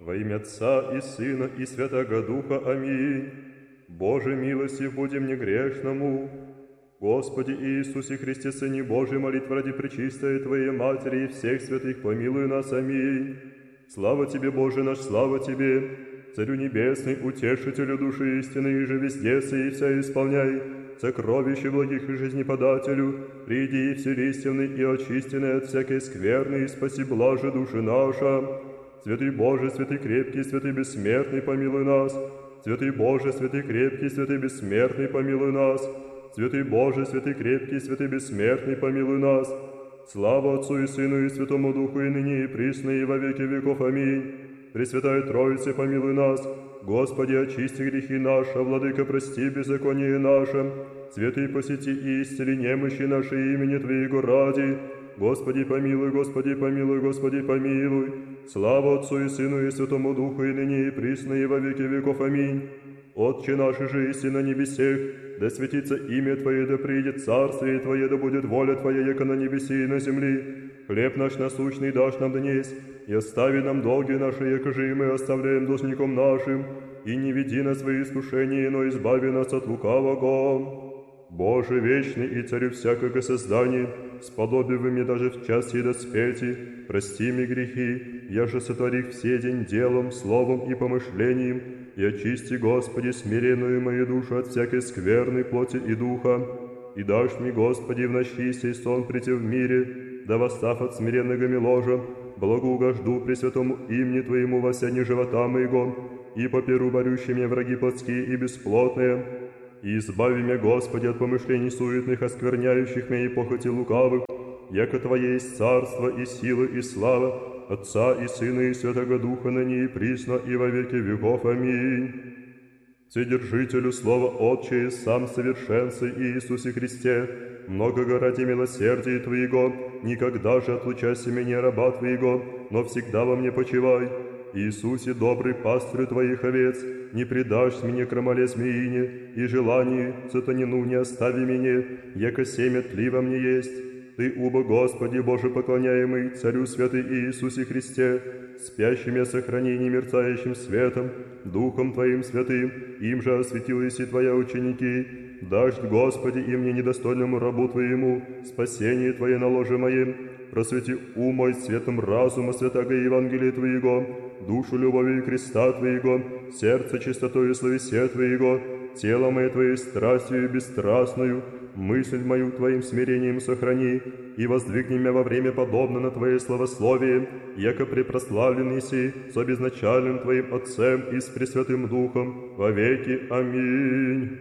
Во имя Отца и Сына и Святого Духа. Аминь. Боже, милостив будем негрешному. Господи Иисусе Христе, Сыне Божий, молитва ради пречистой Твоей Матери и всех святых, помилуй нас. Аминь. Слава Тебе, Боже наш, слава Тебе, Царю Небесный, Утешителю души истины, и же везде сей вся исполняй, сокровище благих и жизнеподателю, приди и вселистенный и очистенный от всякой скверны, и спаси блаже души наша. Святый Боже, святый крепкий, святый бессмертный, помилуй нас. Святый Боже, святый крепкий, святый бессмертный, помилуй нас. Святый Боже, святый крепкий, святый бессмертный, помилуй нас. Слава Отцу и Сыну и Святому Духу, и ныне, и присно, и во веки веков. Аминь. Пресвятая Троице, помилуй нас. Господи, очисти грехи наши, Владыка, прости беззаконие наше. Святый, посети и исцели немощи наши имени Твоего ради. Господи, помилуй, Господи, помилуй, Господи, помилуй. Слава Отцу и Сыну и Святому Духу, и ныне, и присно, и во веки веков. Аминь. Отче наш же иси на небесех, да светится имя Твое, да придет царствие Твое, да будет воля Твоя, яко на небесе и на земли. Хлеб наш насущный дашь нам днесь, и остави нам долги наши, яко же и мы оставляем должником нашим, и не веди нас во искушение, но избави нас от лукавого. Боже вечный и Царю всякого создания, сподоби вы мне даже в час и доспети, прости мне грехи, я же сотворих все день делом, словом и помышлением, и очисти, Господи, смиренную мою душу от всякой скверной плоти и духа, и дашь мне, Господи, в ночи сей сон прийти в мире, да восстав от смиренного ложа, благоугожду Пресвятому имени Твоему во сяне живота моего, и поперу борющие мне враги плотские и бесплотные, и избави меня, Господи, от помышлений суетных, оскверняющих меня и похоти лукавых, яко Твое есть царство и сила и слава, Отца и Сына и Святого Духа, ныне и присно, и во веки веков. Аминь. Вседержителю слова Отче, сам совершенствуй Иисусе Христе, многого ради милосердия Твоего, никогда же отлучайся меня, раба Твоего, но всегда во мне почивай. Иисусе, добрый пастырь Твоих овец, не предашь мне крамоле змеине, и желание сатанину не остави меня, яко семя тли во мне есть. Ты, убо Господи Боже поклоняемый, Царю святый Иисусе Христе, спящим я сохрани немерцающим светом, Духом Твоим святым, им же осветилась и Твоя ученики. Дашь, Господи, и мне недостойному рабу Твоему, спасение Твое на ложе моем, просвети ум мой светом разума святого Евангелия Твоего, душу любовью креста Твоего, сердце чистотою словесе Твоего, тело мое Твоей страстью бесстрастную, мысль мою Твоим смирением сохрани, и воздвигни меня во время подобно на Твое славословие, яко препрославленный си с обезначальным Твоим Отцем и с Пресвятым Духом во веки. Аминь.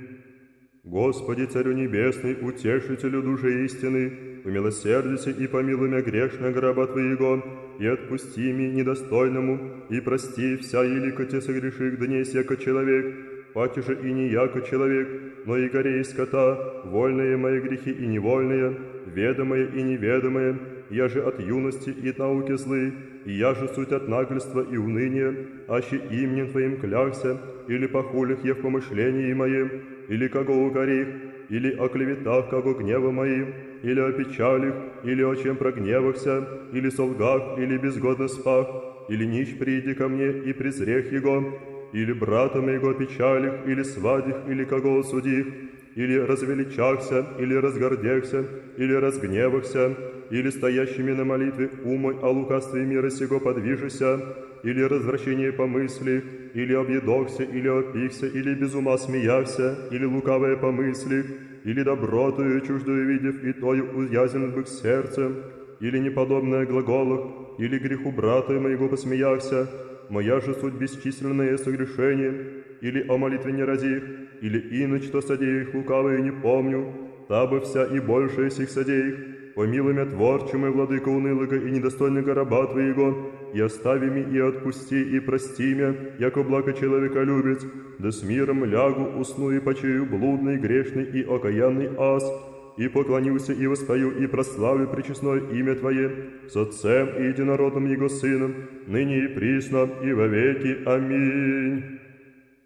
Господи, Царю Небесный, Утешителю души истины, умилосердися и помилуй меня грешного раба Твоего, и отпусти мне недостойному, и прости вся еликоте согреших днесь, яко человек, паки же и не яко человек, но и горе и скота, вольные мои грехи и невольные, ведомые и неведомые, я же от юности и от науки злы, и я же суть от нагльства и уныния, аще именем Твоим клялся, или похулих я в помышлении моем, или кого укорих, или о клеветах, кого гнева моим, или о печалях, или о чем прогневахся, или солгах, или безгодно спах, или нищ приди ко мне и презрех его, или брата моего печалих, или свадих, или кого осудих, или развеличахся, или разгордехся, или разгневахся, или стоящими на молитве умой о лукавстве мира сего подвижися, или развращение помысли, или объедохся, или опихся, или без ума смеяхся, или лукавое помысли, или добротою чуждую видев и тою уязвлен бык сердцем, или неподобное глаголах, или греху брата моего посмеяхся, моя же суть бесчисленное согрешение, или о молитве не разих, или иначе что содеях лукавое не помню, та бы вся и большая сих содеях, помилуй меня, творче мой, владыка унылого и недостойного раба Твоего, и остави ми, и отпусти, и прости меня, яко благо человека любит, да с миром лягу, усну и почию блудный, грешный и окаянный ас, и поклонился, и воспою, и прославлю пречестное имя Твое, с Отцем и Единородным Его Сыном, ныне и присно, и во веки. Аминь.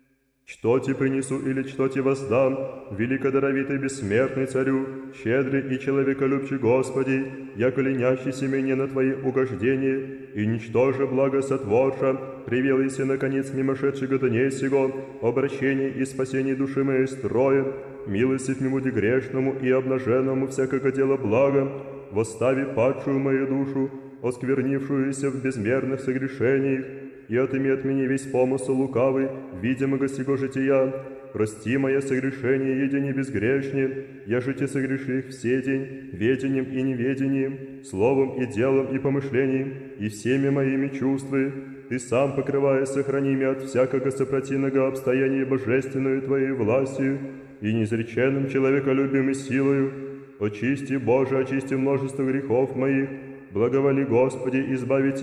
Что ти принесу или что ти воздам, великодаровитый бессмертный царю, щедрый и человеколюбчий Господи, яко ленящийся мне на Твои угождения, и ничтоже благо сотворша, привелися наконец мимошедшего дней сего, обращение и спасение души моей строя, милостив мимо грешному и обнаженному всякого дела блага, восстави падшую мою душу, осквернившуюся в безмерных согрешениях, и отыми от меня весь помысл лукавый, видимого сего жития. Прости мое согрешение, едине безгрешне, я же те согреши их все день, ведением и неведением, словом и делом и помышлением, и всеми моими чувствами. Ты сам, покрывая, сохрани меня от всякого сопротивного обстояния божественную Твоей властью и неизреченным человеколюбием и силою. Очисти, Боже, очисти множество грехов моих, благоволи, Господи, избавите